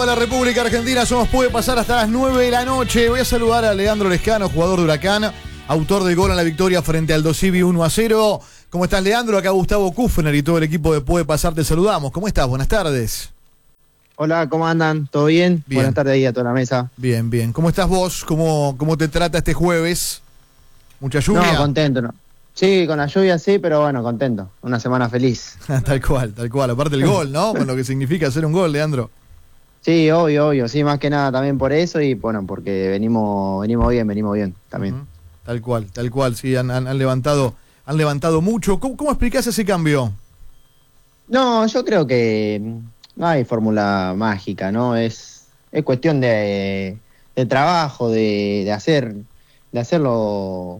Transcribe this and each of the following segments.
La República Argentina, somos Puede Pasar hasta las 9 de la noche. Voy a saludar a Leandro Lescano, jugador de Huracán, autor del gol en la victoria frente al Dosivi 1-0. ¿Cómo estás, Leandro? Acá Gustavo Kufner y todo el equipo de Puede Pasar te saludamos. ¿Cómo estás? Buenas tardes. Hola, ¿cómo andan? ¿Todo bien? Buenas tardes ahí a toda la mesa. Bien, bien. ¿Cómo estás vos? ¿Cómo te trata este jueves? ¿Mucha lluvia? No, contento, ¿no? Sí, con la lluvia sí, pero bueno, contento. Una semana feliz. Tal cual. Aparte el gol, ¿no? Con lo que significa hacer un gol, Leandro. Sí, obvio. Sí, más que nada también por eso y bueno, porque venimos bien también. Uh-huh. Tal cual. Sí, han levantado mucho. ¿Cómo explicás ese cambio? No, yo creo que no hay fórmula mágica, ¿no? Es cuestión de trabajo, de hacerlo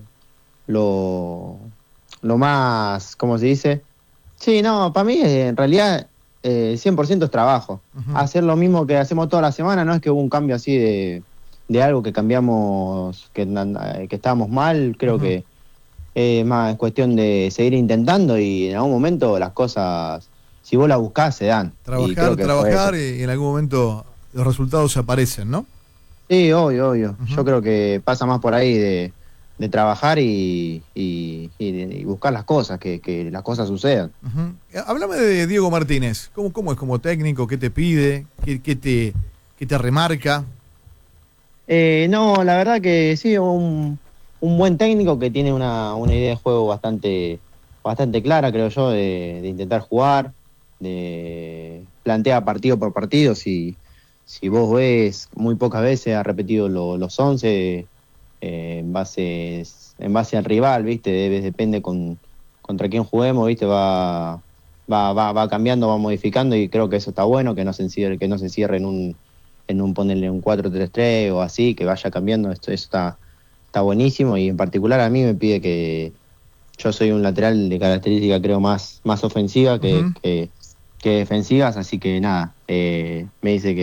lo más, ¿cómo se dice? Sí, no, para mí en realidad 100% es trabajo. Uh-huh. Hacer lo mismo que hacemos toda la semana, no es que hubo un cambio así de algo que cambiamos, que estábamos mal, creo Uh-huh. que es más cuestión de seguir intentando y en algún momento las cosas, si vos las buscás, se dan. Trabajar y en algún momento los resultados aparecen, ¿no? Sí, obvio. Uh-huh. Yo creo que pasa más por ahí de trabajar y buscar las cosas, que las cosas sucedan. Uh-huh. Háblame de Diego Martínez. ¿Cómo es como técnico? ¿Qué te pide? ¿Qué te remarca? No, la verdad que sí, un buen técnico que tiene una idea de juego bastante clara, creo yo, de intentar jugar, de plantea partido por partido. Si vos ves, muy pocas veces ha repetido los 11 en base al rival, ¿viste? Depende contra quién juguemos, ¿viste? Va cambiando, va modificando y creo que eso está bueno, que no se encierre en un ponerle un 4-3-3 o así, que vaya cambiando. Esto está buenísimo y en particular a mí me pide que yo soy un lateral de característica creo más ofensiva Uh-huh. que defensivas, así que nada, me dice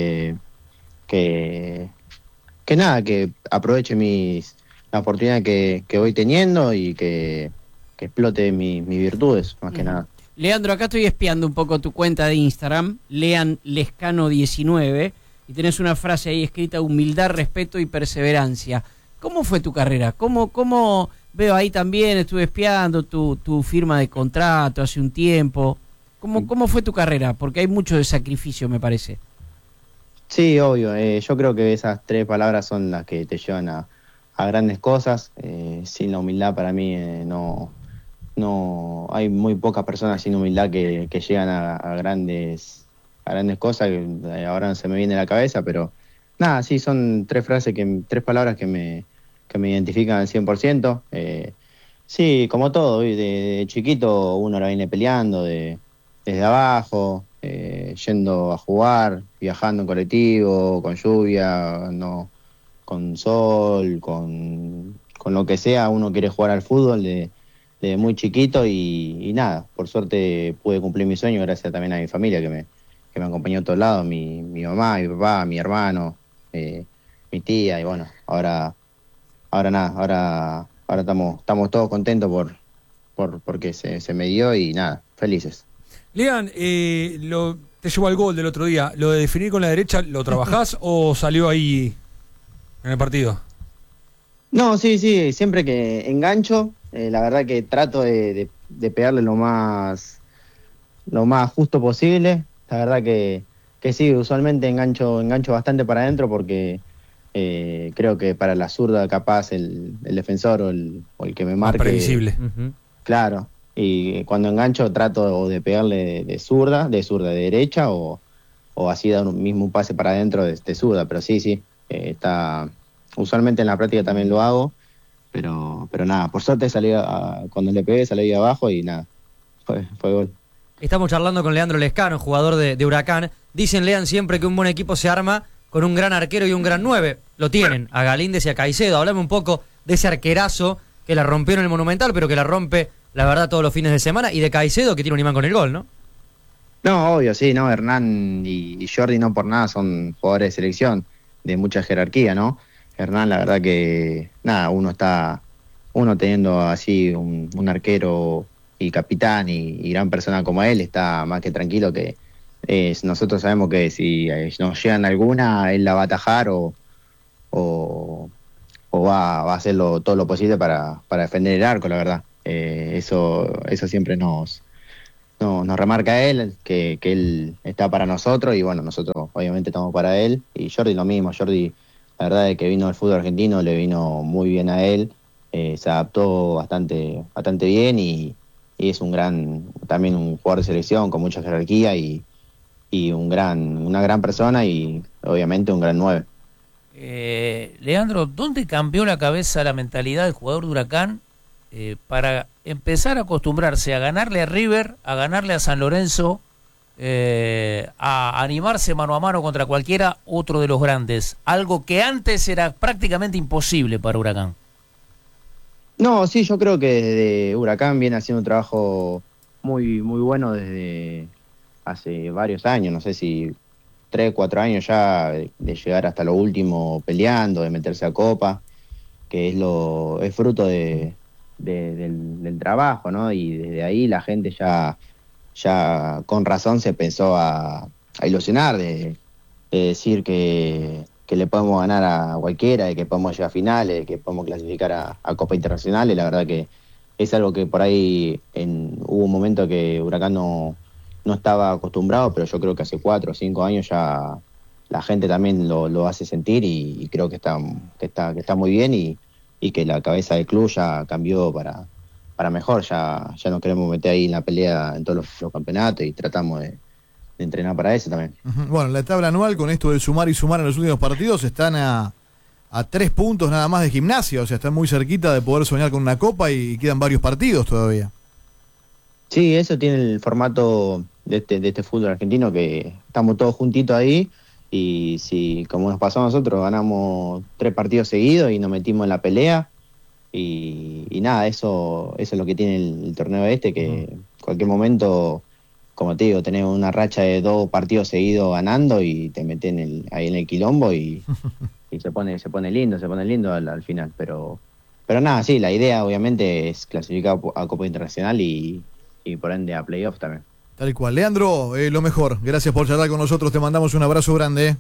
que nada, que aproveche la oportunidad que voy teniendo y que explote mis virtudes, más que nada. Leandro, acá estoy espiando un poco tu cuenta de Instagram, Lean Lescano 19, y tenés una frase ahí escrita: humildad, respeto y perseverancia. ¿Cómo fue tu carrera? ¿Cómo veo ahí también, estuve espiando tu firma de contrato hace un tiempo? ¿Cómo fue tu carrera? Porque hay mucho de sacrificio, me parece. Sí, obvio. Yo creo que esas 3 palabras son las que te llevan a grandes cosas. Sin la humildad para mí no hay muy pocas personas sin humildad que llegan a grandes cosas, que ahora no se me viene a la cabeza, pero nada, sí, son 3 palabras que me identifican al 100%. Sí, como todo, de chiquito uno la viene peleando desde abajo, yendo a jugar, viajando en colectivo, con lluvia, no, con sol, con lo que sea, uno quiere jugar al fútbol de muy chiquito y nada, por suerte pude cumplir mi sueño gracias también a mi familia que me acompañó a todos lados, mi mamá, mi papá, mi hermano, mi tía, y bueno, ahora estamos todos contentos porque se me dio y nada, felices. Lean, te llevó al gol del otro día. ¿Lo de definir con la derecha lo trabajás o salió ahí en el partido? No, sí, siempre que engancho, la verdad que trato de pegarle lo más justo posible. La verdad que sí, usualmente engancho bastante para adentro porque creo que para la zurda capaz el defensor o el que me marque... Más previsible. Uh-huh. Claro, y cuando engancho trato de pegarle de zurda, de derecha o así dar un mismo pase para adentro de zurda, pero sí, está... Usualmente en la práctica también lo hago, pero nada, por suerte cuando le pegué salí abajo y nada, fue gol. Estamos charlando con Leandro Lescano, jugador de Huracán. Dicen, Lean, siempre que un buen equipo se arma con un gran arquero y un gran 9. Lo tienen, a Galíndez y a Caicedo. Hablame un poco de ese arquerazo que la rompió en el Monumental, pero que la rompe, la verdad, todos los fines de semana. Y de Caicedo, que tiene un imán con el gol, ¿no? No, obvio, sí, ¿no? Hernán y Jordi no por nada son jugadores de selección, de mucha jerarquía, ¿no? Hernán, la verdad que, nada, uno teniendo así un arquero y capitán y gran persona como él, está más que tranquilo que nosotros sabemos que si nos llegan alguna, él la va a atajar o va a hacer todo lo posible para defender el arco, la verdad. Eso siempre nos remarca a él, que él está para nosotros y bueno, nosotros obviamente estamos para él. Y Jordi lo mismo, Jordi, la verdad es que vino al fútbol argentino, le vino muy bien a él, se adaptó bastante bien y es también un jugador de selección con mucha jerarquía y una gran persona y obviamente un gran 9. Leandro, ¿dónde cambió la cabeza, la mentalidad del jugador de Huracán para empezar a acostumbrarse a ganarle a River, a ganarle a San Lorenzo, a animarse mano a mano contra cualquiera otro de los grandes? Algo que antes era prácticamente imposible para Huracán. No, sí, yo creo que desde Huracán viene haciendo un trabajo muy, muy bueno desde hace varios años, no sé si 3, 4 años ya, de llegar hasta lo último peleando, de meterse a Copa, que es fruto del trabajo, ¿no? Y desde ahí la gente ya con razón se empezó a ilusionar de decir que le podemos ganar a cualquiera, de que podemos llegar a finales, de que podemos clasificar a Copa Internacional, y la verdad que es algo que por ahí hubo un momento que Huracán no estaba acostumbrado, pero yo creo que hace 4 o 5 años ya la gente también lo hace sentir y creo que está muy bien y que la cabeza del club ya cambió para mejor, ya nos queremos meter ahí en la pelea en todos los campeonatos y tratamos de entrenar para eso también. Bueno, la tabla anual con esto del sumar y sumar en los últimos partidos están a 3 puntos nada más de Gimnasia, o sea, están muy cerquita de poder soñar con una copa y quedan varios partidos todavía. Sí, eso tiene el formato de este fútbol argentino, que estamos todos juntitos ahí y si, como nos pasó a nosotros, ganamos 3 partidos seguidos y nos metimos en la pelea y nada, eso es lo que tiene el torneo que en cualquier momento, como te digo, tenés una racha de 2 partidos seguidos ganando y te meten ahí en el quilombo y se pone lindo al final, pero nada, sí, la idea obviamente es clasificar a Copa Internacional y por ende a playoff también. Tal cual. Leandro, lo mejor. Gracias por charlar con nosotros. Te mandamos un abrazo grande.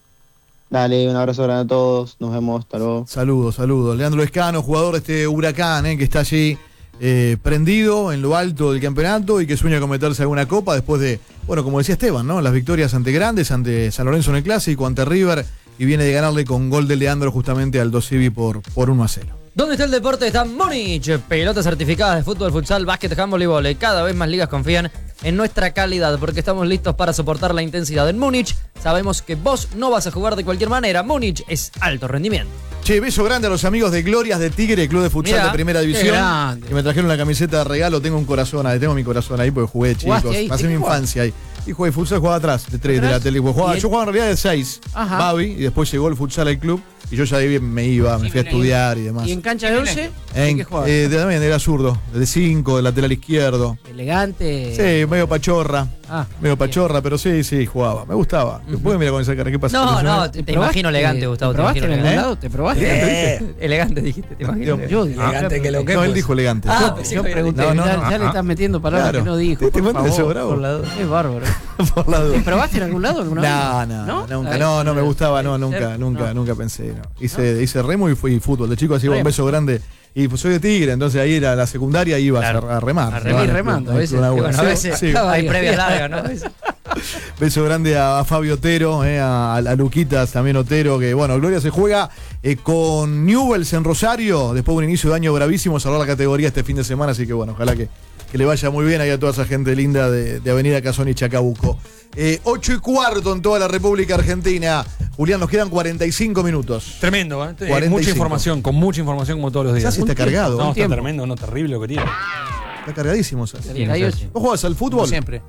Dale, un abrazo grande a todos. Nos vemos. Hasta luego. Saludos. Leandro Lescano, jugador de este Huracán, que está allí prendido en lo alto del campeonato y que sueña con meterse a alguna copa después de, bueno, como decía Esteban, ¿no? Las victorias ante Grandes, ante San Lorenzo en el Clásico, ante River, y viene de ganarle con gol de Leandro justamente al Dosivi por 1-0. ¿Dónde está el deporte? Está Múnich. Pelotas certificadas de fútbol, futsal, básquet, handball y vóley. Cada vez más ligas confían en nuestra calidad porque estamos listos para soportar la intensidad. En Múnich sabemos que vos no vas a jugar de cualquier manera. Múnich es alto rendimiento. Che, beso grande a los amigos de Glorias de Tigre, club de futsal. Mirá, de primera división, que me trajeron la camiseta de regalo. Tengo mi corazón ahí porque jugué, chicos. Pasé mi infancia ahí. Y jugué futsal, jugaba atrás, de 3 de la tele. Yo jugaba en realidad de 6, Babi, y después llegó el futsal al club. Y yo ya de bien me fui a estudiar y demás. ¿Y en cancha de 11? ¿Qué jugaba? También era zurdo, de 5, de lateral izquierdo. Elegante. Sí, medio pachorra. Medio pachorra, pero sí, jugaba. Me gustaba. Después mira con esa cara, ¿qué pasa? No, te imagino elegante, Gustavo. ¿Te probaste en algún lado? ¿Te probaste? Elegante dijiste, te imagino. Yo elegante que lo que. No, él dijo elegante. Yo pregunté, ya le estás metiendo palabras que no dijo. Te mandas eso bravo. Es bárbaro. Por la duda. ¿Te probaste en algún lado alguna vez? No, nunca. No, me gustaba, nunca pensé. Hice remo y fui fútbol. De chico hacía un beso grande. Y pues soy de Tigre, entonces ahí era la secundaria y ibas a remar. A remando, a veces. A veces hay previas largas, ¿no? Beso grande a Fabio Otero, a Luquitas también Otero, que bueno, Gloria se juega con Newell's en Rosario, después de un inicio de año bravísimo, cerró la categoría este fin de semana, así que bueno, ojalá que le vaya muy bien ahí a toda esa gente linda de Avenida Cazón y Chacabuco. 8:15 en toda la República Argentina. Julián, nos quedan 45 minutos. Tremendo, ¿eh? Mucha información, con mucha información como todos los días. Sassi está cargado. No, está tremendo, terrible lo que tiene. Está cargadísimo, Sassi. ¿Vos jugás al fútbol? Como siempre.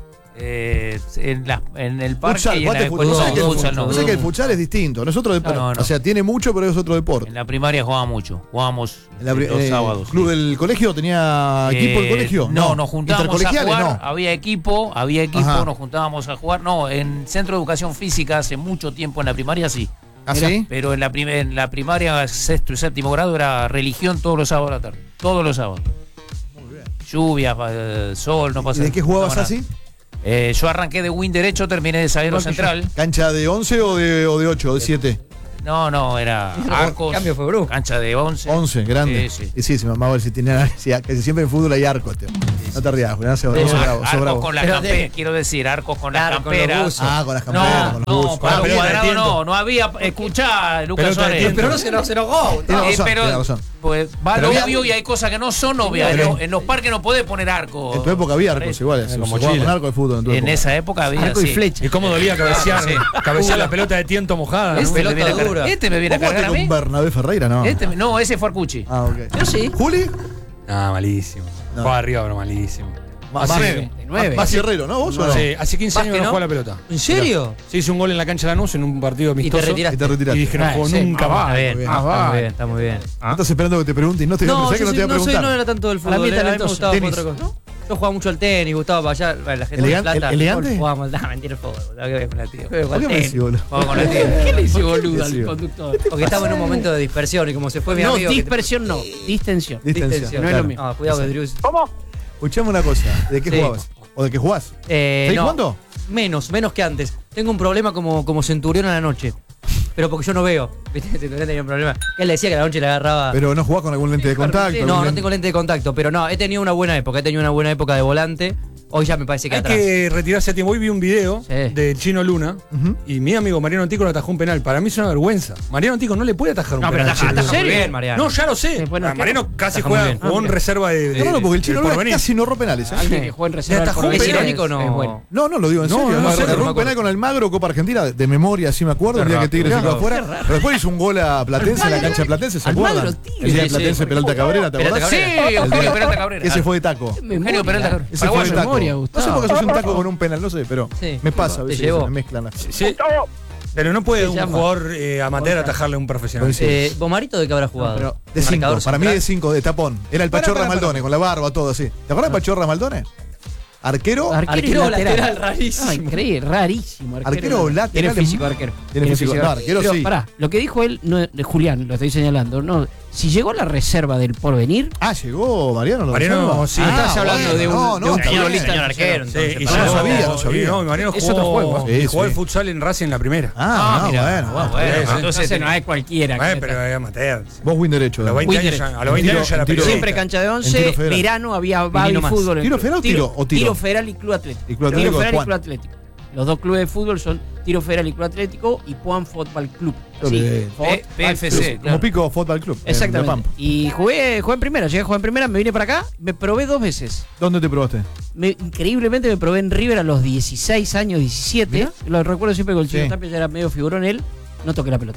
En el parque futsal, y en la futsal, no. Sé que el futsal es distinto, no es otro deporte. O sea, tiene mucho, pero es otro deporte. En la primaria jugábamos los sábados. ¿Club del colegio tenía equipo el colegio? No, nos juntábamos a jugar, no. había equipo, nos juntábamos a jugar. No, en Centro de Educación Física hace mucho tiempo en la primaria sí. ¿Ah, sí? Pero en la primaria, 6º y 7º grado era religión todos los sábados a la tarde. Todos los sábados. Muy bien. Lluvia, sol, no pasa nada. ¿Y de qué jugabas así? Yo arranqué de win derecho, terminé de zaguero central. ¿Cancha de 11 o de 8 o de 7? No, era arcos. Cambio fue brusco. Cancha de 11. 11, grande. Sí. Y sí, vamos a ver si tiene. Casi siempre en fútbol hay arcos, tío. No te rías, Julián, sos bravo. Arcos con las camperas, quiero decir, arcos con las camperas. Con las camperas, con los buzos. Para los cuadrados no había. Escuchá, Lucas Suárez. Pero no se enojó. Tiene razón. Pues va Pero lo obvio y hay cosas que no son obvias. En los parques no podés poner arco. En tu época había arcos iguales. Como Se jugaba Chile. con arco de fútbol en tu época. En esa época había. Arco y flecha. ¿Y cómo dolía cabecear, cabecear la pelota de tiento mojada? ¿no? Este me viene a Pelota cargar. dura. Este me viene a ¿Vos jugaste cargar a mí. con Bernabé Ferreira, no? No, ese fue Arcucci. Ah, ok. Yo sí. ¿Juli? Ah, malísimo. No. Jugaba arriba, pero malísimo. Más Más Guerrero, ¿no? ¿Vos o no? Sí, hace 15 años ¿Más que no no? jugaba la pelota. ¿En serio? Se hizo un gol en la cancha de Lanús en un partido amistoso. Y te retiraste. Y te retiraste. Y dije, no juego sí, nunca más. Está bien, está muy bien, está muy bien. ¿No estás esperando que te pregunte y no te No, pensé que yo no te iba a no preguntar? era tanto del Para fútbol. mí A mí me talentoso. gustaba Tenis. otra cosa. Yo jugaba mucho al tenis, gustaba para allá. Bueno, la gente de plata. ¿Elegante? Jugábamos, mentira el fútbol. Nada que ver con la tía. ¿Por qué me decís, boludo? Vamos con la tía. ¿Qué le hizo ¿Por qué boludo le al hizo? conductor? Porque estamos en un momento de dispersión y como se fue mi No, amigo. dispersión no, distensión. Distensión, No es claro. lo mismo. No, cuidado que Drew. Escuchame una cosa. ¿De qué Sí. jugabas? ¿O de qué jugás? ¿Seguís No, jugando? menos que antes. Tengo un problema como Centurión a la noche. Pero porque yo no veo. ¿Viste? Centurión tenía un problema. Él le decía que a la noche le agarraba. ¿Pero no jugás con algún lente de contacto? No, algún no tengo lente de contacto, pero no, he tenido una buena época. He tenido una buena época de volante. Hoy ya me parece que Hay atrás. que retirarse a tiempo. Hoy vi un video Sí. de Chino Luna Ujú. y mi amigo Mariano Antico le atajó un penal. Para mí es una vergüenza. Mariano Antico no le puede atajar un No, pero penal. ataja, a Chino ataja Luna. muy bien, Mariano. No, ya lo sé. Sí, bueno, Ah, Mariano casi ataja muy juega, bien. jugó en Ah, reserva de. No, no, porque el chino del Luna porvenir. casi no rompe penales. ¿eh? Alguien que juega en reserva del atajó un porvenir Es penal. irónico, no. es bueno. No, lo digo en No, serio. no, No, serio, erró no un penal con el Magro, Copa Argentina, de memoria, sí me acuerdo, el día que Tigre se quedó afuera. Pero después hizo un gol a Platense en la cancha de Platense, ¿se Al acuerdan? Magro Tigre. El día de Sí, Platense, sí. Peralta Cabrera, ¿te Peralta acordás? Sí, Eugenio Peralta Cabrera. Ese fue de taco. Eugenio Peralta Cabrera. Ese fue de taco. memoria, No sé Gustavo. por qué sos un taco con un penal, no sé, pero Sí. me pasa a Te veces, llevó. se me mezclan las cosas. Sí. Pero no puede Se un llama. jugador amateur atajarle a un profesional. Sí. ¿Bomarito de qué habrá jugado? pero De 5, Marcador para mí central. de 5, de tapón. Era el Pachorra Maldone, con la barba, todo así. ¿Te acuerdas de Pachorra Maldone? Arquero. Arquero y lateral, rarísimo. Ah, increíble, rarísimo. Arquero lateral Tiene es físico muy- arquero. Tiene físico. No, arquero Pero, sí. pará, lo que dijo él, no, Julián, lo estoy señalando, no, si llegó a la reserva del Porvenir, Ah, llegó Mariano. ¿Lo Mariano, reserva? sí. estás hablando de un- no, de un está bien. futbolista Señor arquero, Sí, entonces, y para no vos. sabía, no sabía. No, Mariano Es jugó, otro juego. Sí, jugó sí. el futsal en Racing en la primera. Ah, mira. bueno. Bueno, sí. entonces no es cualquiera. Pero es amateur. Vos win derecho. A los ¿no? 20 Muy años derecho. a los 20 años ya era Tiro- periodista. Siempre cancha de En 11, tiro federal. verano había baby Nino más. fútbol. ¿Tiro federal o tiro? ¿O tiro? Tiro Federal y Club Atlético. Y Club Atlético Tiro de Federal y Juan. Club Atlético. Los dos clubes de fútbol son Tiro Federal y Club Atlético y Puan Fútbol Club. Qué bien. PFC. Como Pico Fútbol Club. en La Exactamente. Pampa. Y jugué en primera, llegué a jugar en primera, me vine para acá, me probé 2 veces. ¿Dónde te probaste? Increíblemente me probé en River a los 16 años, 17. Mirá. Lo recuerdo siempre con el Chino Sí. Tapia, ya era medio figurón él, no toqué la pelota.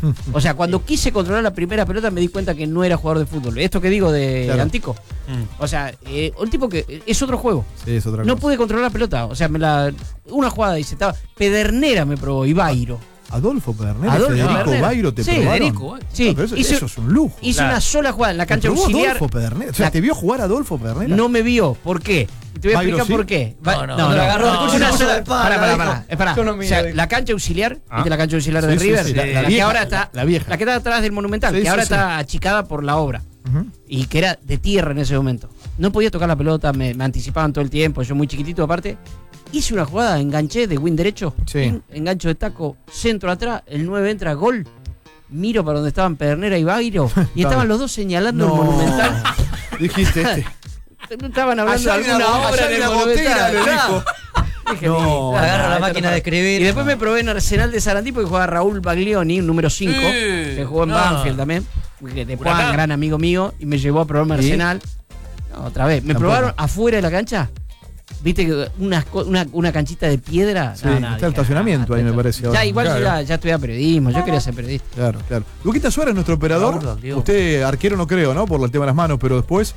O sea, cuando quise controlar la primera pelota me di cuenta que no era jugador de fútbol. Esto que digo de Claro. Antico. O sea, un tipo que es otro juego. Sí, es otra cosa. No pude controlar la pelota. O sea, una jugada dice, estaba Pedernera me probó y Bairo. Adolfo Pernera, Adolfo Federico Pernera. Bairo te Sí, probaron. Federico, Sí, No, pero eso hizo, es un lujo. hizo Claro. una sola jugada en la ¿Te cancha probó auxiliar. Adolfo Pernera? O sea, La- ¿te vio jugar Adolfo Pernera? No me vio. ¿Por qué? Y te voy a Bairo, explicar sí. por qué. No, lo agarró, Una escucha, sola- de pala, pará, dijo. Esperá. Yo no O miro, sea, dijo. la cancha auxiliar, ¿viste la cancha auxiliar Sí, de sí, River? sí, la que vieja, ahora está, la vieja. La que está atrás del Monumental, Sí, que sí, ahora sí. está achicada por la obra. Ujú. Y que era de tierra en ese momento. No podía tocar la pelota, me anticipaban todo el tiempo, yo muy chiquitito aparte. Hice una jugada, enganché de win derecho, Sí. engancho de taco, centro atrás, el 9 entra, gol. Miro para donde estaban Pedernera y Bairo y estaban los dos señalando el Monumental. Dijiste este. Estaban hablando de Allá hay alguna una- obra allá hay en el una gotera, Monumental. le dijo. Dije, No, "Mira, agarra la esto máquina no de para". escribir. Y después me probé en Arsenal de Sarandí porque jugaba Raúl Baglioni, un número 5, que jugó en no. Banfield también. Que de Juan, Huracán. gran amigo mío, y me llevó a probarme ¿Y? Arsenal. No, otra vez. Me Tampoco. probaron afuera de la cancha. ¿Viste que una canchita de piedra? Sí, está el estacionamiento ahí, me parece, ahora. Ya, igual Claro. ya estudiaba periodismo, yo quería ser periodista. Claro, claro. Luquita Suárez, nuestro operador. Raúl, Dios. Usted, arquero no creo, ¿no? Por el tema de las manos, pero después.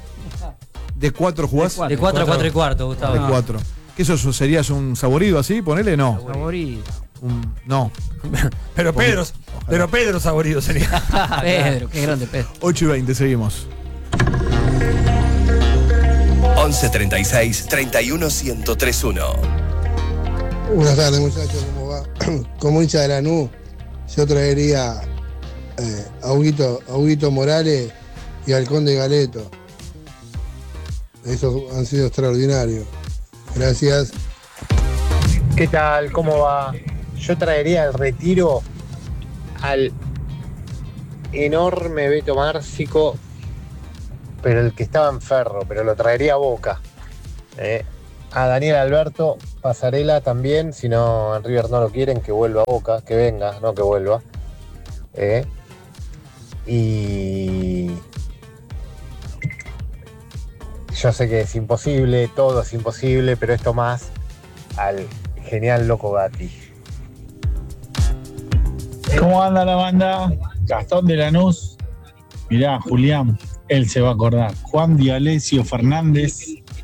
¿De 4 jugás? De De 4 a 4 y cuarto, Gustavo. De 4. ¿Qué eso serías un saborido así? Ponele, no. Favorito. No. Pero Pedro Saborido sería. Pedro, qué grande Pedro. 8:20, seguimos. 11 36 31 1031. Buenas tardes, muchachos, ¿cómo va? Como hincha de Lanús, yo traería a Huguito Morales y al Conde Galeto. Esos han sido extraordinarios. Gracias. ¿Qué tal? ¿Cómo va? Yo traería al retiro al enorme Beto Márcico, pero el que estaba en Ferro, pero lo traería a Boca. A Daniel Alberto Pasarela también, si no en River no lo quieren, que vuelva a Boca, que venga, no que vuelva. Y yo sé que es imposible, todo es imposible, pero esto más al genial Loco Gatti. ¿Cómo anda la banda? Gastón de Lanús. Mirá, Julián, él se va a acordar. Juan D'Alessio Fernández,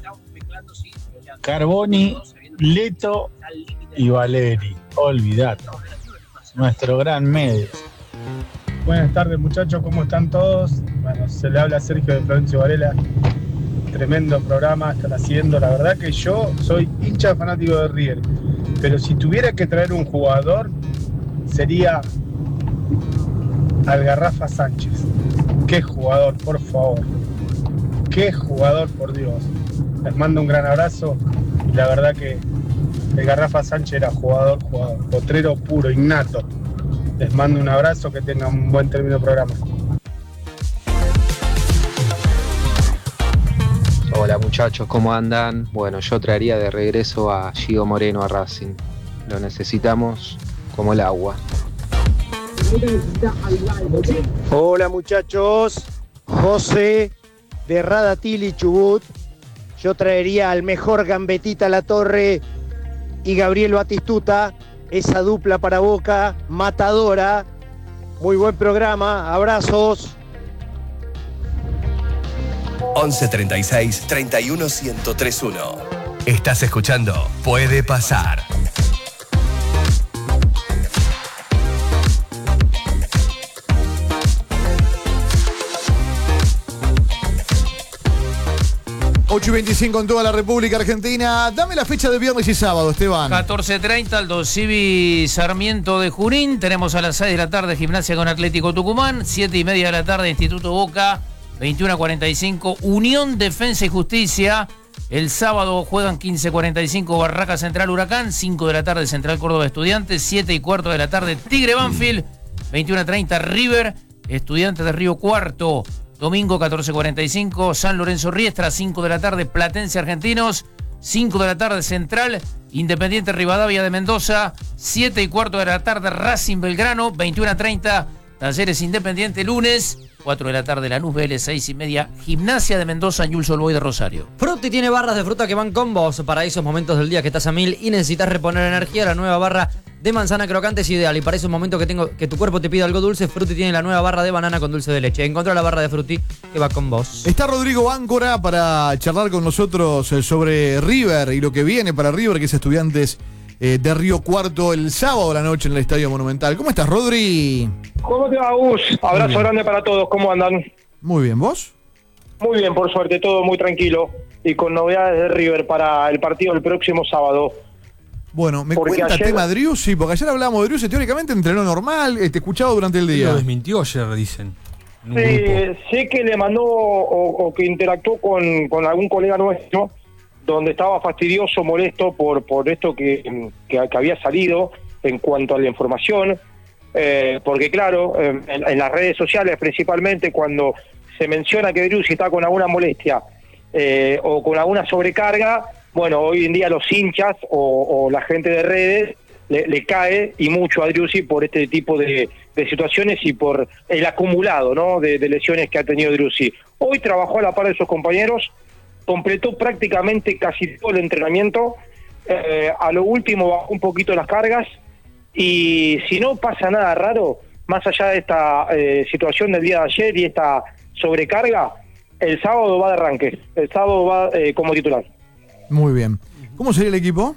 Carboni, Leto y Valeri. Olvidate. Nuestro gran medio. Buenas tardes, muchachos, ¿cómo están todos? Bueno, se le habla a Sergio de Florencio Varela. Tremendo programa están haciendo. La verdad que yo soy hincha fanático de River, pero si tuviera que traer un jugador sería Algarrafa Sánchez. Qué jugador, por favor. Qué jugador, por Dios. Les mando un gran abrazo y la verdad que el Garrafa Sánchez era jugador, potrero puro, innato. Les mando un abrazo, que tengan un buen término de programa. Hola muchachos, ¿cómo andan? Bueno, yo traería de regreso a Gio Moreno a Racing. Lo necesitamos como el agua. Hola muchachos, José de Radatili Chubut. Yo traería al mejor Gambetita Latorre y Gabriel Batistuta, esa dupla para Boca, matadora. Muy buen programa, abrazos. 11 36 31 1031. Estás escuchando Puede Pasar. Ocho y 25 en toda la República Argentina. Dame la fecha de viernes y sábado, Esteban. 14:30 Aldo Civi Sarmiento de Junín. Tenemos a las 6 de la tarde Gimnasia con Atlético Tucumán. 7:30 de la tarde Instituto Boca. 21:45 Unión Defensa y Justicia. El sábado juegan 15:45 Barraca Central Huracán. 5 de la tarde Central Córdoba Estudiantes. 7:15 de la tarde Tigre Banfield. 21:30 River Estudiantes de Río Cuarto. Domingo 14:45 San Lorenzo Riestra. 5 de la tarde Platense Argentinos. 5 de la tarde Central Independiente Rivadavia de Mendoza. 7:15 de la tarde Racing Belgrano. 21:30 Talleres Independiente. Lunes 4 de la tarde Lanús Vélez. 6:30 Gimnasia de Mendoza, Newell's Old Boys de Rosario. Frutti tiene barras de fruta que van con vos para esos momentos del día que estás a mil y necesitas reponer energía. La nueva barra de manzana crocante es ideal, y para esos momentos que tu cuerpo te pide algo dulce, Frutti tiene la nueva barra de banana con dulce de leche. Encontrá la barra de Frutti que va con vos. Está Rodrigo Áncora para charlar con nosotros sobre River y lo que viene para River, que es Estudiantes de Río Cuarto el sábado a la noche en el Estadio Monumental. ¿Cómo estás, Rodri? ¿Cómo te va, Gus? Abrazo grande para todos, ¿cómo andan? Muy bien, ¿vos? Muy bien, por suerte, todo muy tranquilo y con novedades de River para el partido del próximo sábado. Bueno, me Porque cuenta ayer- tema Driussi, porque ayer hablábamos de Driussi, teóricamente entrenó normal, te escuchado durante el día. Lo desmintió ayer, dicen. en un Sí, grupo. sé que le mandó o que interactuó con algún colega nuestro, donde estaba fastidioso, molesto por esto que había salido en cuanto a la información, porque claro, en las redes sociales principalmente, cuando se menciona que Driussi está con alguna molestia o con alguna sobrecarga, bueno, hoy en día los hinchas o la gente de redes le cae y mucho a Driussi por este tipo de situaciones y por el acumulado, ¿no?, de lesiones que ha tenido Driussi. Hoy trabajó a la par de sus compañeros, completó prácticamente casi todo el entrenamiento, a lo último bajó un poquito las cargas y si no pasa nada raro, más allá de esta situación del día de ayer y esta sobrecarga, el sábado va de arranque, el sábado va como titular. Muy bien. ¿Cómo sería el equipo?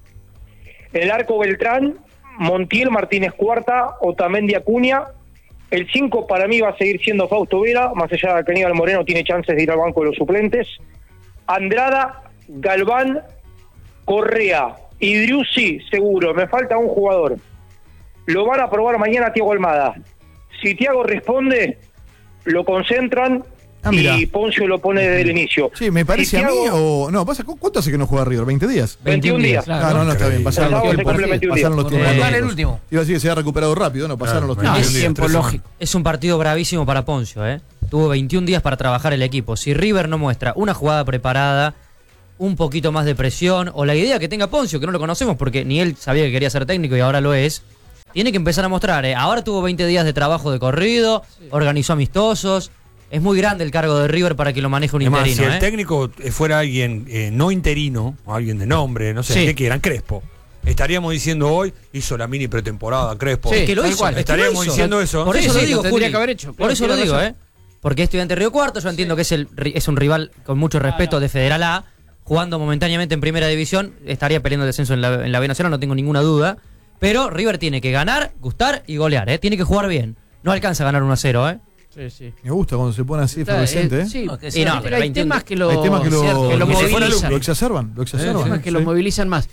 El arco Beltrán, Montiel, Martínez Cuarta, Otamendi Acuña. El 5 para mí va a seguir siendo Fausto Vera, más allá de que Aníbal Moreno tiene chances de ir al banco de los suplentes. Andrada, Galván, Correa y Driussi seguro. Me falta un jugador. Lo van a probar mañana a Thiago Almada. Si Thiago responde, lo concentran y Poncio lo pone desde el inicio. Sí, me parece a mí o... No, pasa, ¿cuánto hace que no juega River? ¿20 días? 21 días. Claro. No, está bien. Pasaron los tiempos. Pasaron los tiempos. El último. Iba a decir que se ha recuperado rápido, no, pasaron los tiempos. Es tiempo lógico. Es un partido bravísimo para Poncio, ¿eh? Tuvo 21 días para trabajar el equipo. Si River no muestra una jugada preparada, un poquito más de presión, o la idea que tenga Poncio, que no lo conocemos porque ni él sabía que quería ser técnico y ahora lo es, tiene que empezar a mostrar, ¿eh? Ahora tuvo 20 días de trabajo de corrido, organizó amistosos. Es muy grande el cargo de River para que lo maneje un Además, interino. si el técnico fuera alguien no interino, o alguien de nombre, no sé, Sí. ¿qué quieran? Crespo. Estaríamos diciendo hoy, hizo la mini pretemporada, Crespo. Sí, que lo tal hizo. cual. Estaríamos Es que lo hizo. diciendo eso. Por Sí, eso sí, lo digo, lo tendría Juli. que haber hecho. Por eso lo Tiene digo, razón. Porque Estudiante Río Cuarto, yo entiendo que es un rival con mucho respeto de Federal A, jugando momentáneamente en Primera División, estaría peleando el descenso en la B Nacional, no tengo ninguna duda. Pero River tiene que ganar, gustar y golear, ¿eh? Tiene que jugar bien. No alcanza a ganar 1-0, ¿eh? Sí. Me gusta cuando se pone así efervescente, ¿eh? Sí, No, que y sea, no, pero hay 21 temas que lo, Hay temas que lo movilizan. lo exacerban. Lo Hay exacerban. temas que lo Sí. movilizan más.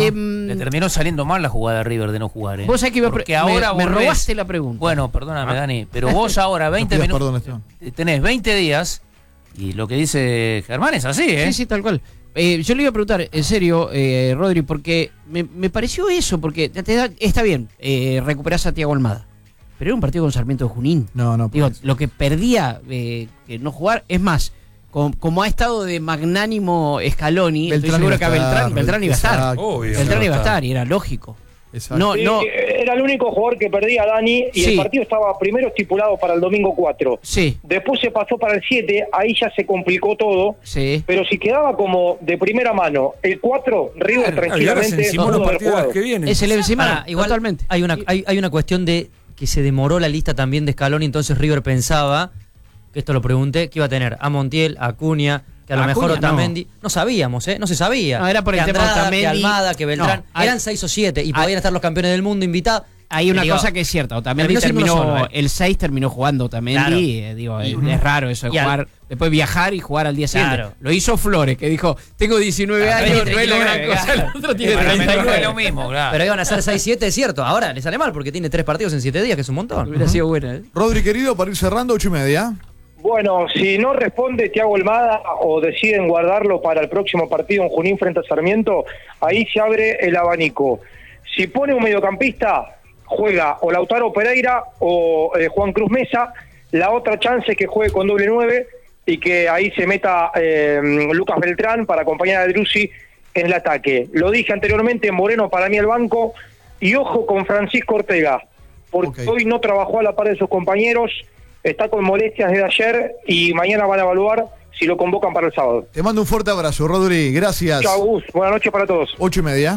Le terminó saliendo mal la jugada de River de no jugar. Vos sabés que Porque ahora me vos ves- robaste la pregunta. Bueno, perdóname, Dani, pero vos ahora 20 pidas minutos. perdón, Esteban. Tenés 20 días y lo que dice Germán es así, ¿eh? Sí, tal cual. Yo le iba a preguntar, en serio, Rodri, porque me pareció eso, porque está bien, recuperás a Thiago Almada, pero era un partido con Sarmiento de Junín. No. Digo, lo que perdía que no jugar, es más, como ha estado de magnánimo Scaloni, estoy Beltrán seguro iba que a estar, Beltrán iba a estar. exacto. Obvio. Beltrán iba a estar, y era lógico. Exacto. No, Sí, no. era el único jugador que perdía Dani y Sí. el partido estaba primero estipulado para el domingo 4. Sí, Después se pasó para el 7, ahí ya se complicó todo. sí. Pero si quedaba como de primera mano el 4, River Y ahora se tranquilamente encimó no los pudo haber partidos jugado. que vienen. Es el encima, Pará, igual totalmente. hay una cuestión de que se demoró la lista también de Scaloni, entonces River pensaba, que esto lo pregunté, que iba a tener a Montiel, a Acuña, que a lo mejor Acuña, Otamendi. No sabíamos, ¿eh? No se sabía. No, era por el que tema de Andrada, que Otamendi. Almada, que Beltrán. No, Eran 6 o 7 y podían estar los campeones del mundo invitados. Hay una Digo, cosa que es cierta, Otamendi terminó siendo terminó, uno solo, el 6 terminó jugando Otamendi, es raro eso de Y al- jugar, después viajar y jugar al día siguiente. Claro. Lo hizo Flores, que dijo, tengo 19 años, no es la gran cosa, el otro tiene Para Mendoza 39. es lo mismo, claro. Pero iban a ser 6-7, es cierto. Ahora le sale mal porque tiene 3 partidos en 7 días, que es un montón. Hubiera sido buena, ¿eh? Rodri, querido, para ir cerrando, 8:30. Bueno, si no responde Thiago Almada o deciden guardarlo para el próximo partido en Junín frente a Sarmiento, ahí se abre el abanico. Si pone un mediocampista, juega o Lautaro Pereira o Juan Cruz Mesa. La otra chance es que juegue con doble 9 y que ahí se meta Lucas Beltrán para acompañar a Driussi en el ataque. Lo dije anteriormente, Moreno para mí el banco, y ojo con Francisco Ortega, porque hoy no trabajó a la par de sus compañeros, está con molestias desde ayer y mañana van a evaluar si lo convocan para el sábado. Te mando un fuerte abrazo, Rodri. Gracias. Chau, Gus. Buenas noches para todos. 8:30.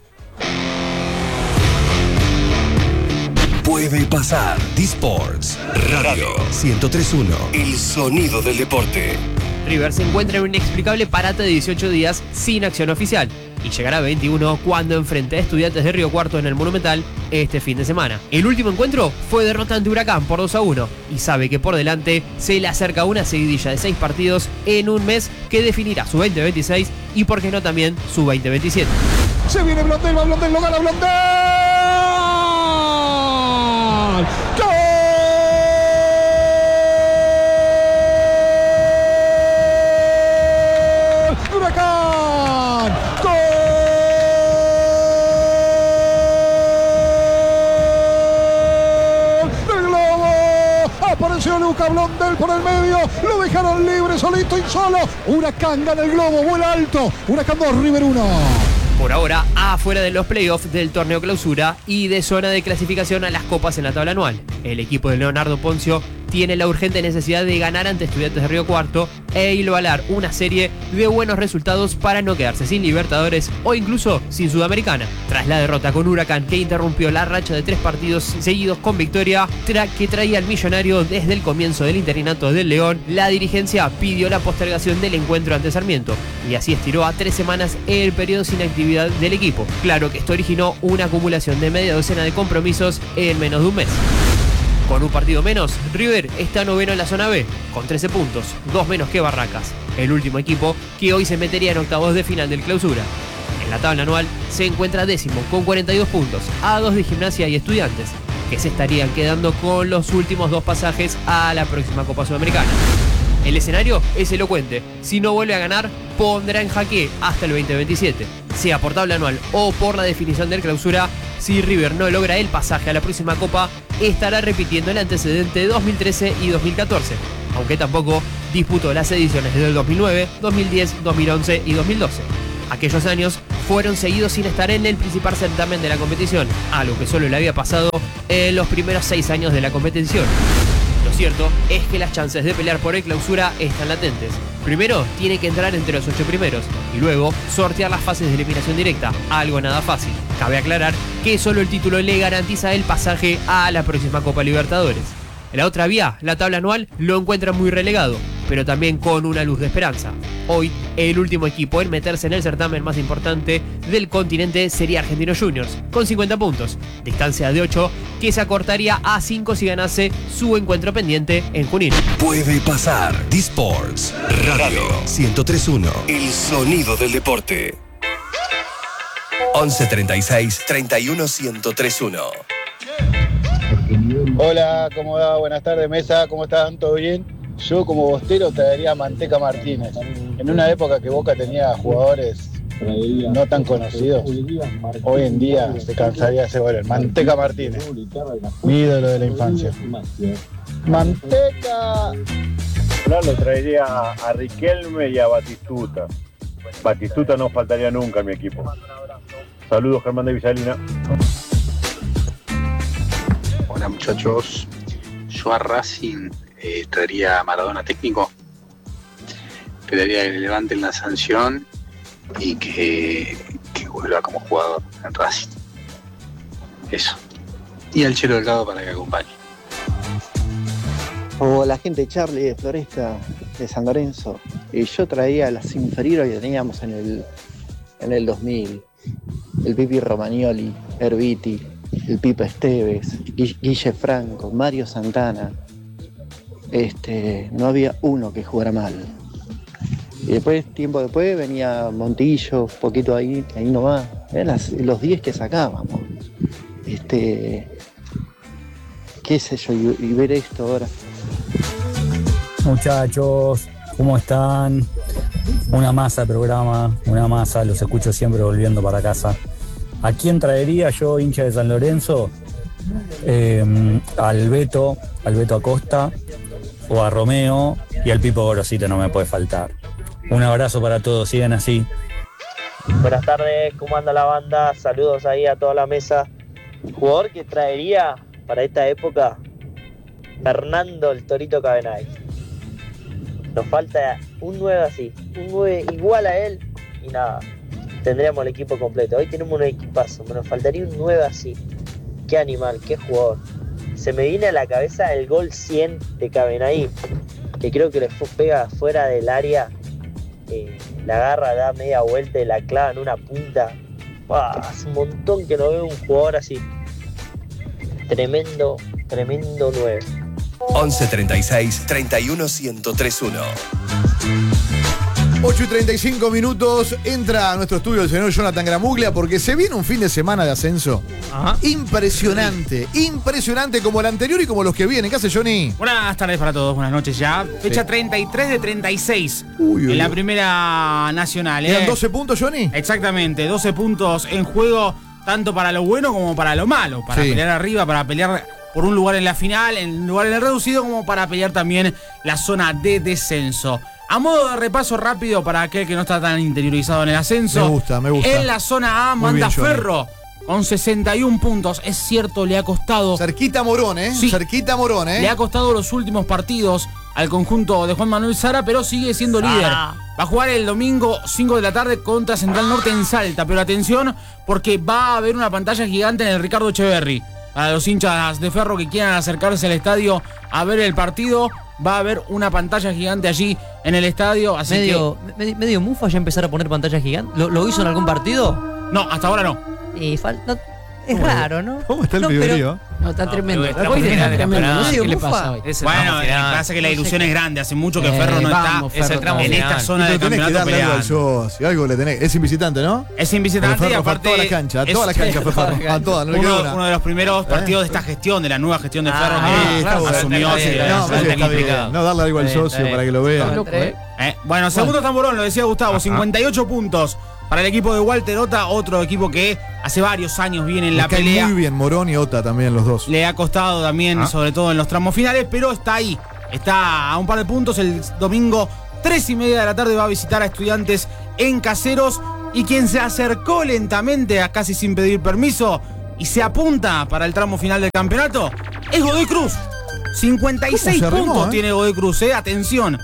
Puede pasar. D-Sports Radio 103.1. El sonido del deporte. River se encuentra en un inexplicable parate de 18 días sin acción oficial y llegará a 21 cuando enfrente a Estudiantes de Río Cuarto en el Monumental este fin de semana. El último encuentro fue derrota ante Huracán por 2-1 y sabe que por delante se le acerca una seguidilla de 6 partidos en un mes que definirá su 2026 y por qué no también su 2027. Se viene Blondel, va Blondel, lo gana Blondel. ¡Gol! ¡Huracán! ¡Gol! ¡Del Globo! Apareció Luca Blondel por el medio. Lo dejaron libre, solito y solo. Huracán gana el Globo, vuela alto. Huracán 2, River 1. Por ahora, afuera de los playoffs del torneo clausura y de zona de clasificación a las copas en la tabla anual. El equipo de Leonardo Poncio tiene la urgente necesidad de ganar ante Estudiantes de Río Cuarto e igualar una serie de buenos resultados para no quedarse sin Libertadores o incluso sin Sudamericana. Tras la derrota con Huracán, que interrumpió la racha de 3 partidos seguidos con victoria que traía al millonario desde el comienzo del interinato del León, la dirigencia pidió la postergación del encuentro ante Sarmiento y así estiró a 3 semanas el periodo sin actividad del equipo. Claro que esto originó una acumulación de media docena de compromisos en menos de un mes. Con un partido menos, River está noveno en la zona B, con 13 puntos, 2 menos que Barracas, el último equipo que hoy se metería en octavos de final del clausura. En la tabla anual se encuentra décimo con 42 puntos, a 2 de Gimnasia y Estudiantes, que se estarían quedando con los últimos 2 pasajes a la próxima Copa Sudamericana. El escenario es elocuente. Si no vuelve a ganar, pondrá en jaque hasta el 2027. Sea por tabla anual o por la definición del clausura, si River no logra el pasaje a la próxima Copa, estará repitiendo el antecedente de 2013 y 2014, aunque tampoco disputó las ediciones del 2009, 2010, 2011 y 2012. Aquellos años fueron seguidos sin estar en el principal certamen de la competición, algo que solo le había pasado en los primeros 6 años de la competición. Lo cierto es que las chances de pelear por el clausura están latentes. Primero tiene que entrar entre los 8 primeros y luego sortear las fases de eliminación directa, algo nada fácil. Cabe aclarar que solo el título le garantiza el pasaje a la próxima Copa Libertadores. En la otra vía, la tabla anual lo encuentra muy relegado, pero también con una luz de esperanza. Hoy, el último equipo en meterse en el certamen más importante del continente sería Argentinos Juniors, con 50 puntos, distancia de 8 que se acortaría a 5 si ganase su encuentro pendiente en Junín. Puede pasar. D-Sports Radio 103.1. El sonido del deporte. 11 36 31 103.1. Hola, ¿cómo va? Buenas tardes, mesa, ¿cómo están? ¿Todo bien? Yo como bostero traería a Manteca Martínez. En una época que Boca tenía jugadores no tan conocidos, hoy en día se cansaría de ese gol. Manteca Martínez, mi ídolo de la infancia. ¡Manteca! No, lo traería a Riquelme y a Batistuta. Batistuta no faltaría nunca en mi equipo. Saludos, Germán de Villalina. Hola muchachos, yo a Racing traería a Maradona técnico, pediría que le levanten la sanción y que vuelva como jugador en Racing. Eso. Y al Chelo Delgado para que acompañe. Hola gente de Charlie de Floresta, de San Lorenzo. Yo traía a las inferiores que teníamos en el 2000. El Pipi Romagnoli, Herbiti, el Pipa Esteves, Guille Franco, Mario Santana. No había uno que jugara mal. Y después, tiempo después, venía Montillo, poquito ahí nomás. Eran los 10 que sacábamos. Qué sé yo, y ver esto ahora. Muchachos, ¿cómo están? Una masa de programa, una masa, los escucho siempre volviendo para casa. ¿A quién traería yo, hincha de San Lorenzo? Al Beto Acosta o a Romeo, y al Pipo Gorosito no me puede faltar. Un abrazo para todos, sigan así. Buenas tardes, ¿cómo anda la banda? Saludos ahí a toda la mesa. Jugador que traería para esta época, Fernando el Torito Cabenay. Nos falta un 9 así, un 9 igual a él y nada, tendríamos el equipo completo. Hoy tenemos un equipazo, pero nos faltaría un 9 así. Qué animal, qué jugador. Se me viene a la cabeza el gol 100 de Cabenay, que creo que le pega fuera del área, la agarra, da media vuelta y la clava en una punta. Hace un montón que no veo un jugador así. Tremendo 9. 11 36 31 103.1. 8 y 35 minutos, entra a nuestro estudio el señor Jonathan Gramuglia porque se viene un fin de semana de ascenso. Ajá. Impresionante como el anterior y como los que vienen. ¿Qué hace, Johnny? Buenas tardes para todos, buenas noches ya. Fecha 33 de 36 en la primera nacional. ¿Eran 12 puntos, Johnny? Exactamente, 12 puntos en juego, tanto para lo bueno como para lo malo. Para pelear arriba, para pelear por un lugar en la final, en lugar en el reducido, como para pelear también la zona de descenso. A modo de repaso rápido para aquel que no está tan interiorizado en el ascenso. Me gusta. En la zona A manda Ferro con 61 puntos. Es cierto, le ha costado. Cerquita Morón, ¿eh? Sí, cerquita Morón, ¿eh? Le ha costado los últimos partidos al conjunto de Juan Manuel Sara, pero sigue siendo líder. Va a jugar el domingo 5 de la tarde contra Central Norte en Salta. Pero atención, porque va a haber una pantalla gigante en el Ricardo Echeverri. Para los hinchas de Ferro que quieran acercarse al estadio a ver el partido, va a haber una pantalla gigante allí en el estadio. Así medio mufa ya empezar a poner pantalla gigante. ¿Lo hizo en algún partido? No, hasta ahora no. Es raro, ¿no? ¿Cómo está el piberío? No, está tremendo. pero Hoy estamos está en tremendo. No sé Diego qué le Mufa. pasa hoy. Es el Bueno, tramo final. pasa que la ilusión es grande. Hace mucho que Ferro no vamos, está Ferro, es el tramo en final. esta zona de Pero tenés que campeonato darle algo al peleando. socio, algo le tenés. Es invisitante, ¿no? Es invisitante y Ferro fue a aparte. todas las canchas, a es- todas las canchas fue Ferro. A todas, no le quedó una. uno de los primeros partidos de esta gestión, de la nueva gestión de Ferro que está bueno. asumió hace No, bastante pero está bien. complicado. No, darle algo al Está bien, socio está para bien. que lo vea. Loco, ¿eh? Bueno, segundo tamborón, lo decía Gustavo, 58 puntos para el equipo de Walter Ota, otro equipo que hace varios años viene en la Le cae pelea. muy bien Morón y Ota también, los dos. Le ha costado también, sobre todo en los tramos finales, pero está ahí. Está a un par de puntos. El domingo, 3:30 de la tarde, va a visitar a Estudiantes en Caseros. Y quien se acercó lentamente, a casi sin pedir permiso, y se apunta para el tramo final del campeonato, es Godoy Cruz. 56 ¿Cómo se arrimó, puntos tiene Godoy Cruz, atención.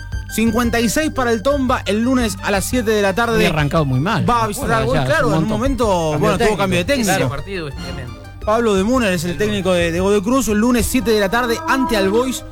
56 para el Tomba el lunes a las 7 de la tarde. Había arrancado muy mal. Va a visitar al Godoy, claro, en un momento, tuvo cambio de técnico. Ese partido es tremendo. Pablo de Muner es el técnico de Godoy Cruz, el lunes 7 de la tarde ante Albois,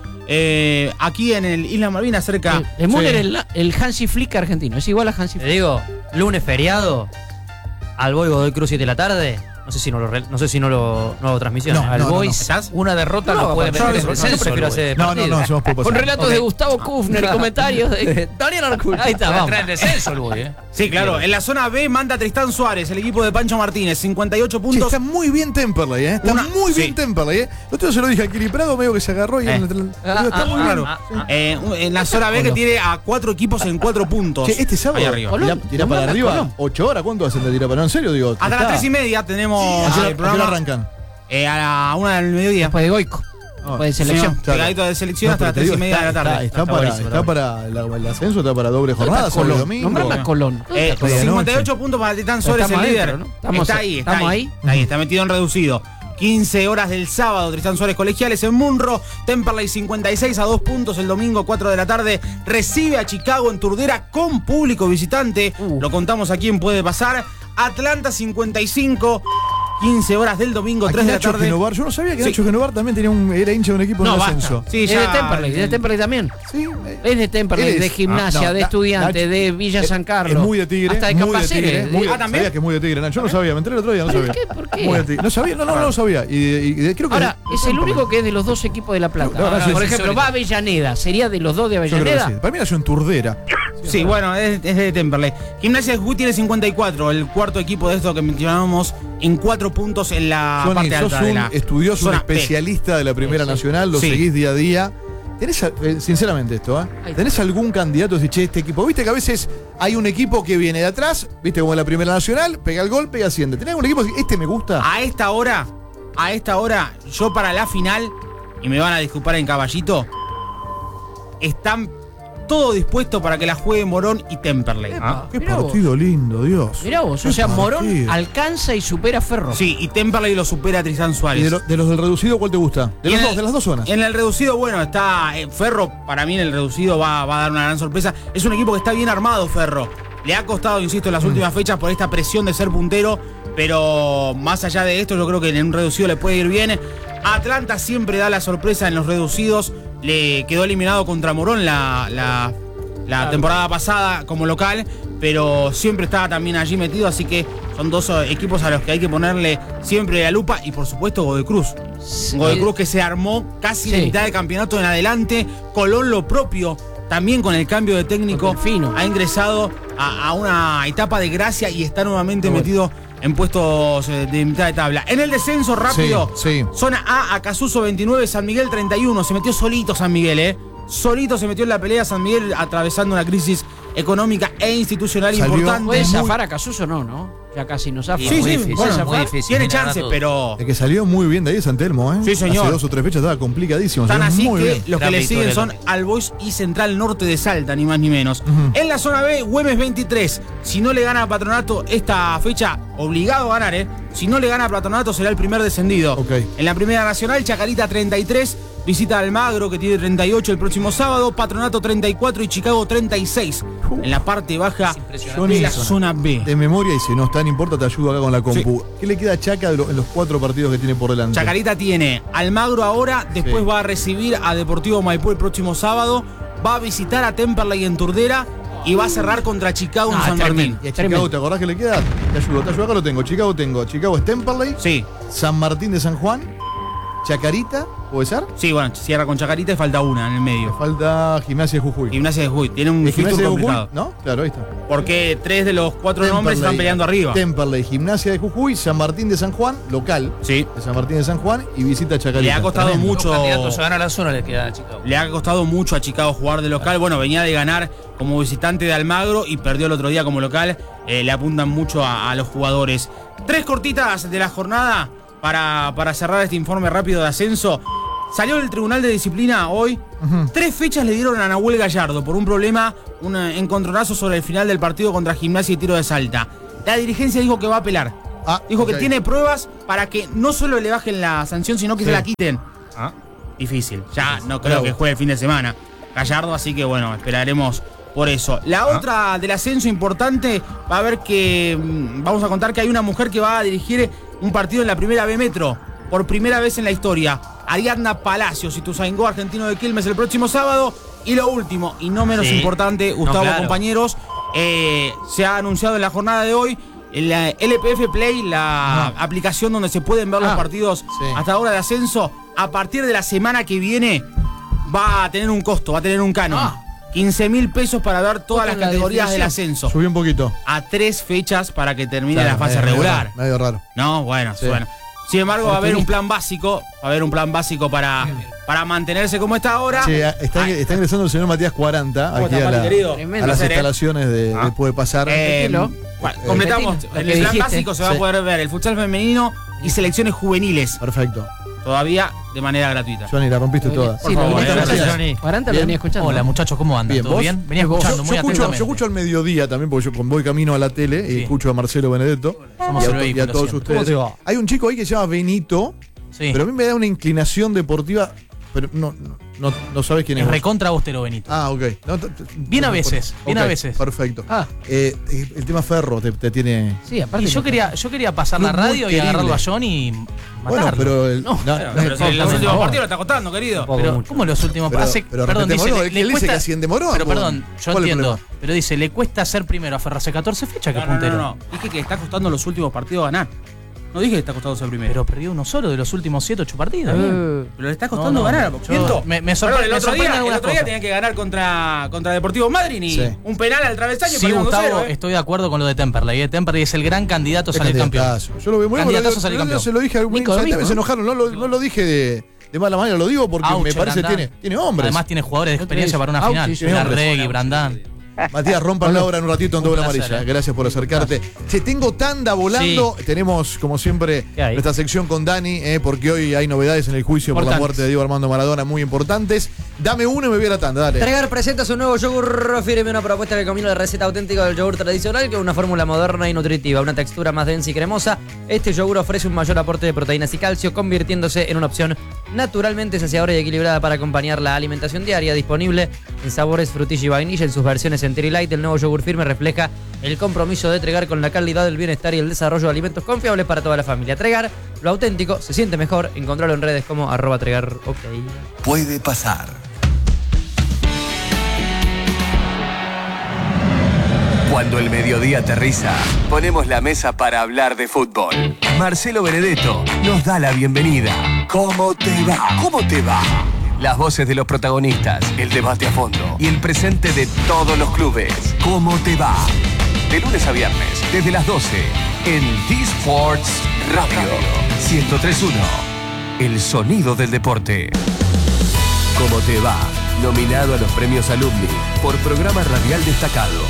aquí en el Isla Malvinas, cerca. El Müller es el Hansi Flick argentino, es igual a Hansi Te Flick. digo, lunes feriado, al Boy Godoy Cruz 7 de la tarde. No sé si no lo hago transmisión. No, al no, Boy. no. ¿Estás? Una derrota lo puede yo meter en el yo descenso. prefiero el hacer No, partido. no, somos Con relatos de Gustavo Kufner y comentarios de Daniel Arcul. Ahí está, Va a vamos. entrar en descenso el Boy, Sí, claro, en la zona B manda Tristán Suárez, el equipo de Pancho Martínez, 58 Che, puntos. está muy bien Temperley, ¿eh? Está muy bien Temperley, ¿eh? El otro día se lo dije a Kiri Prado, medio que se agarró y está muy bien. En la zona B que tiene a 4 equipos en 4 puntos. Che, este sábado Ahí arriba. tira para arriba, 8 horas, ¿cuánto hacen de tirar para? ¿No? ¿En serio? Digo, Hasta las 3:30 tenemos ¿A el qué programa. arrancan? A la 1 del mediodía. Después de Goico. Después de selección. Sí, pegadito de selección hasta las 3:30 de la tarde. Está para el ascenso, está para doble jornada, solo el domingo. Nombrame a Colón. 58 puntos para Tristán Suárez, el Estamos líder. adentro, ¿no? Está ahí. Está metido en reducido. 15 horas del sábado, Tristán Suárez Colegiales en Munro. Temperley 56 a 2 puntos el domingo 4 de la tarde. Recibe a Chicago en Turdera con público visitante. Lo contamos a quién puede pasar. Atlanta 55. 15 horas del domingo, Aquí 3 de la Nacho tarde. Genovar, yo no sabía que Sí. Nacho Genovar también era hincha de un equipo No, en basta. ascenso. Sí, Es de Temperley también. Sí, Es de Temperley, él es. de Gimnasia, No, de Estudiante, Nacho, de Villa San Carlos. Es muy de Tigre. Hasta de muy Campaceres. Tigre, ¿también? ¿Sabías que es muy de Tigre, Nacho? Yo no sabía, me enteré el otro día, no sabía. ¿Por qué? Muy de Tigre. No sabía, no lo sabía. Creo que Ahora, es el único que es de los dos equipos de La Plata. No, no, sí, Por sí, ejemplo, sí. va a Avellaneda. ¿Sería de los dos de yo creo que Avellaneda? sí. Para mí nació en Turdera. Sí, bueno, es de Temperley. Gimnasia de Jujuy tiene 54, el cuarto equipo de esto que mencionábamos, en 4 puntos en la Johnny, parte sos alta de un la estudioso, un zona B. especialista de la Primera Sí. Nacional, lo Sí. seguís día a día. ¿Tenés, sinceramente esto, ¿tenés algún candidato que che, este equipo? Viste que a veces hay un equipo que viene de atrás, viste como en la Primera Nacional, pega el golpe y asciende. ¿Tenés algún equipo que este me gusta? A esta hora, yo para la final, y me van a disculpar en Caballito, están todo dispuesto para que la juegue Morón y Temperley. Qué mirá partido lindo, Dios. Mirá vos, Qué o sea, Morón partido. alcanza y supera a Ferro. Sí, y Temperley lo supera a Tristán ¿Y Suárez. de los del reducido cuál te gusta? De Y los en dos, de las dos zonas. En el reducido, bueno, está Ferro, para mí en el reducido va a dar una gran sorpresa. Es un equipo que está bien armado, Ferro. Le ha costado, insisto, en las últimas fechas por esta presión de ser puntero, pero más allá de esto, yo creo que en un reducido le puede ir bien. Atlanta siempre da la sorpresa en los reducidos. Le quedó eliminado contra Morón la temporada pasada como local, pero siempre estaba también allí metido, así que son dos equipos a los que hay que ponerle siempre la lupa. Y por supuesto Godoy Cruz. Godoy Cruz que se armó casi de mitad de campeonato en adelante. Colón lo propio, también con el cambio de técnico, ha ingresado a una etapa de gracia y está nuevamente metido en puestos de mitad de tabla. En el descenso rápido, Sí. zona A, Acasuso 29, San Miguel 31. Se metió solito San Miguel, Solito se metió en la pelea San Miguel, atravesando una crisis económica e institucional importante. ¿Puede zafar a Casuso? No. Ya casi no zafa. Sí, bueno, muy difícil. tiene Nada, chance, todo. pero El que salió muy bien de ahí es San Telmo, ¿eh? Sí, señor. Hace 2 o 3 fechas estaba complicadísimo. Tan salió así muy que bien. los que Gran le siguen victoria son Albois y Central Norte de Salta, ni más ni menos. En la zona B, Güemes 23. Si no le gana a Patronato esta fecha, obligado a ganar, Si no le gana a Patronato, será el primer descendido. Ok. En la Primera Nacional, Chacarita 33. Visita Almagro, que tiene 38 el próximo sábado. Patronato 34 y Chicago 36. En la parte baja de la zona B. De memoria, y si no está, no importa, te ayudo acá con la compu. ¿Qué le queda a Chaca en los 4 partidos que tiene por delante? Chacarita tiene Almagro ahora, después va a recibir a Deportivo Maipú el próximo sábado, va a visitar a Temperley en Turdera y va a cerrar contra Chicago en San Martín. ¿Y a Chicago te acordás que le queda? Te ayudo, acá lo tengo. Chicago es Temperley. Sí. San Martín de San Juan Chacarita, ¿puede ser? Sí, bueno, cierra con Chacarita y falta una en el medio. Falta Gimnasia de Jujuy. Gimnasia de Jujuy. Tiene un Gimnasia fixture de Jujuy, complicado. ¿no? Claro, ahí está. Porque 3 de los 4 nombres están peleando arriba. Temperley, Gimnasia de Jujuy, San Martín de San Juan, local. Sí. De San Martín de San Juan y visita Chacarita. Le ha costado Tremendo. mucho. Los candidatos a ganar la zona le queda a Chicago. Le ha costado mucho a Chicago jugar de local. Bueno, venía de ganar como visitante de Almagro y perdió el otro día como local. Le apuntan mucho a los jugadores. 3 cortitas de la jornada para cerrar este informe rápido de ascenso. Salió del Tribunal de Disciplina hoy. 3 fechas le dieron a Nahuel Gallardo por un problema, un encontronazo sobre el final del partido contra Gimnasia y Tiro de Salta. La dirigencia dijo que va a apelar. Dijo que tiene pruebas para que no solo le bajen la sanción, sino que se la quiten. Difícil. Ya no creo que juegue el fin de semana Gallardo, así que bueno, esperaremos por eso. La otra del ascenso importante va a ver que vamos a contar que hay una mujer que va a dirigir un partido en la primera B Metro por primera vez en la historia. Ariadna Palacios, Ituzaingó, Argentino de Quilmes, el próximo sábado. Y lo último, y no menos importante, Gustavo, compañeros, se ha anunciado en la jornada de hoy la LPF Play, la aplicación donde se pueden ver los partidos hasta ahora de ascenso. A partir de la semana que viene va a tener un costo, va a tener un canon. 15.000 pesos para ver todas las categorías del ascenso. Subió un poquito. A 3 fechas para que termine la fase regular. Medio raro. No, bueno, bueno. Sin embargo, va a haber un plan básico. Va a haber un plan básico para mantenerse como está ahora. Sí, está ingresando el señor Matías 40 aquí a las instalaciones de Puede Pasar. Completamos. En el plan básico se va a poder ver el futsal femenino y selecciones juveniles. Perfecto. Todavía de manera gratuita. Johnny, la rompiste toda. Por favor, gracias. Johnny. 40 lo venía escuchando. Hola muchachos, ¿cómo andan? Bien, ¿Todo ¿vos? bien? Venía escuchando muy atentamente. Yo escucho al mediodía también, porque yo voy camino a la tele y escucho a Marcelo Benedetto y a todos ustedes. Hay un chico ahí que se llama Benito, pero a mí me da una inclinación deportiva, pero no sabes quién es. Es recontra austero, Benito. Ok. Bien a veces, bien a veces. Perfecto. El tema Ferro te tiene... Sí, aparte. Y yo quería pasar la radio y agarrarlo a Johnny y matarlo. Pero si los últimos partidos lo está costando, querido. Pero, ¿cómo los últimos partidos? Perdón, dice, él dice que así en demoró. Pero perdón, yo entiendo. Pero dice, le cuesta ser primero, aferrarse 14 fechas que puntero. No. Dije que está costando los últimos partidos ganar. No dije que está costando ser primero. Pero perdió uno solo de los últimos 7 o 8 partidos. Pero le está costando ganar. Me sorprende. El otro día tenía que ganar contra Deportivo Madryn y un penal al travesaño. Sí, Gustavo, estoy de acuerdo con lo de Temperley. Temperley es el gran candidato a salir campeón. Yo lo veo muy candidato a salir campeón. Se lo dije a algún se enojaron. No lo dije de mala manera, lo digo porque me parece que tiene hombres. Además tiene jugadores de experiencia para una final. Larregui, Brandán. Matías, rompan la obra en un ratito en doble amarilla. Gracias por acercarte. Tengo tanda volando. Tenemos, como siempre, nuestra sección con Dani, porque hoy hay novedades en el juicio por la muerte de Diego Armando Maradona muy importantes. Dame uno y me voy a la tanda, dale. Tregar presenta su nuevo yogur firme, una propuesta que combina la receta auténtica del yogur tradicional con una fórmula moderna y nutritiva, una textura más densa y cremosa. Este yogur ofrece un mayor aporte de proteínas y calcio, convirtiéndose en una opción naturalmente saciadora y equilibrada para acompañar la alimentación diaria. Disponible en sabores frutilla y vainilla en sus versiones Entry Light. El nuevo yogur firme refleja el compromiso de Tregar con la calidad, el bienestar y el desarrollo de alimentos confiables para toda la familia. Tregar, lo auténtico se siente mejor. Encontralo en redes como @Tregar. Puede pasar. Cuando el mediodía aterriza, ponemos la mesa para hablar de fútbol. Marcelo Benedetto nos da la bienvenida. ¿Cómo te va? ¿Cómo te va? Las voces de los protagonistas, el debate a fondo y el presente de todos los clubes. ¿Cómo te va? De lunes a viernes, desde las 12, en D-Sports Radio 103.1. El sonido del deporte. ¿Cómo te va? Nominado a los premios Alumni por programa radial destacado.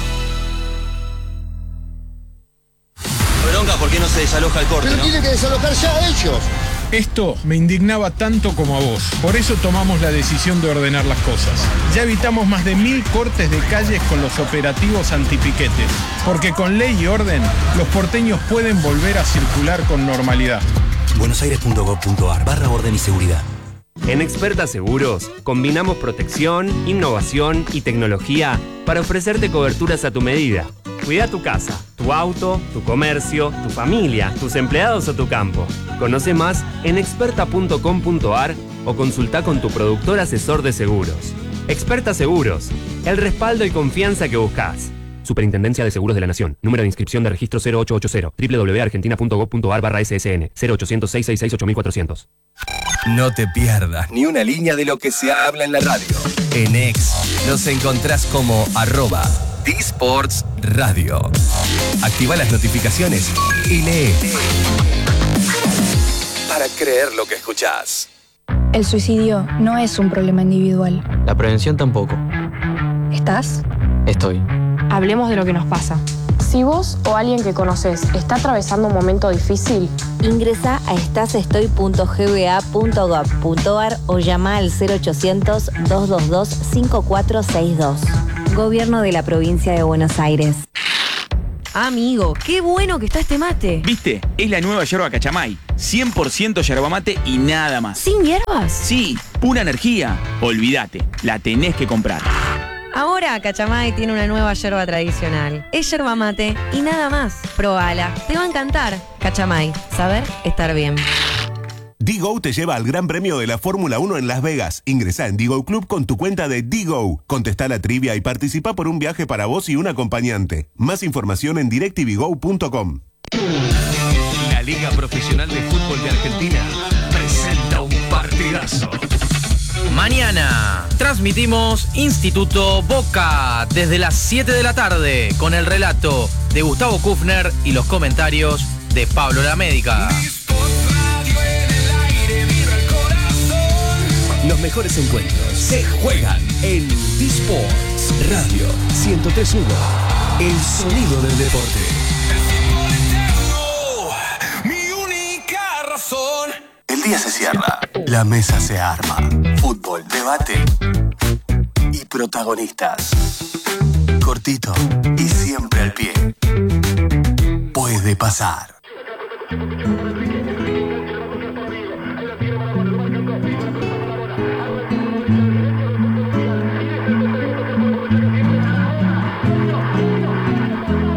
Bronca, ¿por qué no se desaloja el corte? Pero tiene que desalojar ya ellos. Esto me indignaba tanto como a vos. Por eso tomamos la decisión de ordenar las cosas. Ya evitamos más de 1000 cortes de calles con los operativos antipiquetes. Porque con ley y orden, los porteños pueden volver a circular con normalidad. buenosaires.gov.ar/orden y seguridad. En Experta Seguros, combinamos protección, innovación y tecnología para ofrecerte coberturas a tu medida. Cuida tu casa, tu auto, tu comercio, tu familia, tus empleados o tu campo. Conoce más en experta.com.ar o consulta con tu productor asesor de seguros. Experta Seguros, el respaldo y confianza que buscas. Superintendencia de Seguros de la Nación. Número de inscripción de registro 0880. www.argentina.gov.ar/ssn 0800 666 8400. No te pierdas ni una línea de lo que se habla en la radio. En X nos encontrás como @dSportsRadio. Activa las notificaciones y lee. Para creer lo que escuchás. El suicidio no es un problema individual. La prevención tampoco. ¿Estás? Estoy. Hablemos de lo que nos pasa. Si vos o alguien que conoces está atravesando un momento difícil, ingresa a estasestoy.gba.gov.ar o llama al 0800-222-5462. Gobierno de la Provincia de Buenos Aires. Amigo, qué bueno que está este mate. ¿Viste? Es la nueva yerba Cachamay. 100% yerba mate y nada más. ¿Sin hierbas? Sí, pura energía. Olvídate, la tenés que comprar. Ahora Cachamay tiene una nueva yerba tradicional. Es yerba mate y nada más. Probala, te va a encantar. Cachamay, saber estar bien. Digo te lleva al Gran Premio de la Fórmula 1 en Las Vegas. Ingresá en Digo Club con tu cuenta de Digo. Contestá la trivia y participa por un viaje para vos y un acompañante. Más información en directvygo.com. La Liga Profesional de Fútbol de Argentina presenta un partidazo. Mañana transmitimos Instituto Boca desde las 7 de la tarde con el relato de Gustavo Kufner y los comentarios de Pablo La Médica. Los mejores encuentros se juegan en eSports Radio 103.1. El sonido del deporte. Mi única razón. El día se cierra, la mesa se arma. Fútbol, debate y protagonistas. Cortito y siempre al pie. Puede pasar.